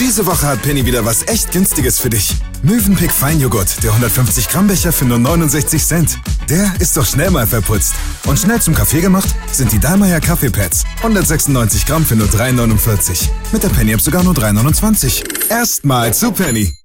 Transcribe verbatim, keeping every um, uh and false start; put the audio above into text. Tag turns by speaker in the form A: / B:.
A: Diese Woche hat Penny wieder was echt Günstiges für dich. Mövenpick Feinjoghurt, der hundertfünfzig Gramm Becher für nur neunundsechzig Cent. Der ist doch schnell mal verputzt. Und schnell zum Kaffee gemacht sind die Dallmayr Kaffeepads. hundertsechsundneunzig Gramm für nur drei neunundvierzig. Mit der Penny-App sogar nur drei neunundzwanzig. Erstmal zu Penny.